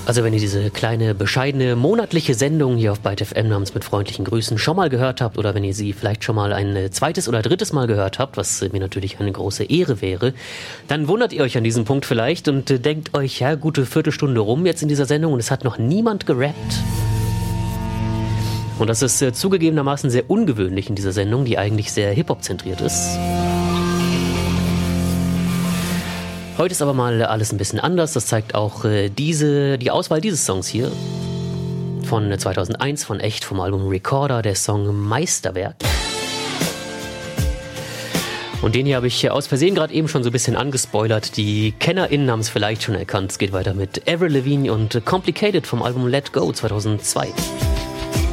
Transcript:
Also wenn ihr diese kleine, bescheidene, monatliche Sendung hier auf Byte FM namens Mit freundlichen Grüßen schon mal gehört habt oder wenn ihr sie vielleicht schon mal ein zweites oder drittes Mal gehört habt, was mir natürlich eine große Ehre wäre, dann wundert ihr euch an diesem Punkt vielleicht und denkt euch, ja, gute Viertelstunde rum jetzt in dieser Sendung und es hat noch niemand gerappt. Und das ist zugegebenermaßen sehr ungewöhnlich in dieser Sendung, die eigentlich sehr Hip-Hop-zentriert ist. Heute ist aber mal alles ein bisschen anders. Das zeigt auch die Auswahl dieses Songs hier. Von 2001, von Echt, vom Album Recorder, der Song Meisterwerk. Und den hier habe ich aus Versehen gerade eben schon so ein bisschen angespoilert. Die KennerInnen haben es vielleicht schon erkannt. Es geht weiter mit Avril Lavigne und Complicated vom Album Let Go 2002.